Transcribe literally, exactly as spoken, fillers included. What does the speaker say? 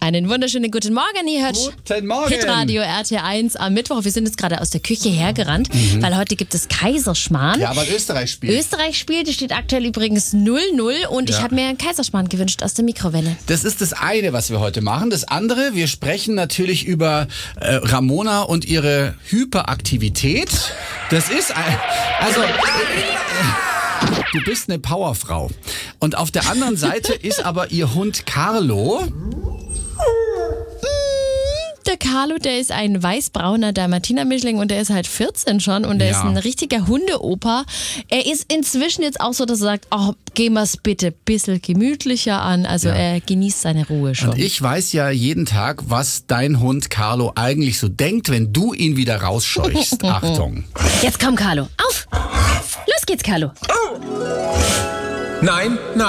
Einen wunderschönen guten Morgen, ihr hört Guten Morgen. Hitradio R T eins am Mittwoch. Wir sind jetzt gerade aus der Küche hergerannt, mhm. weil heute gibt es Kaiserschmarrn. Ja, weil Österreich spielt. Österreich spielt, es steht aktuell übrigens null null und Ja. ich habe mir einen Kaiserschmarrn gewünscht aus der Mikrowelle. Das ist das eine, was wir heute machen. Das andere, wir sprechen natürlich über äh, Ramona und ihre Hyperaktivität. Das ist ein, also... Äh, Du bist eine Powerfrau. Und auf der anderen Seite ist aber ihr Hund Carlo. Der Carlo, der ist ein weißbrauner Dalmatiner-Mischling und der ist halt vierzehn schon und der Ja. ist ein richtiger Hundeopa. Er ist inzwischen jetzt auch so, dass er sagt, oh, gehen wir es bitte ein bisschen gemütlicher an. Also Ja. er genießt seine Ruhe schon. Und ich weiß ja jeden Tag, was dein Hund Carlo eigentlich so denkt, wenn du ihn wieder rausscheuchst. Achtung. Jetzt komm, Carlo, auf! Los geht's, Carlo. Nein, nein.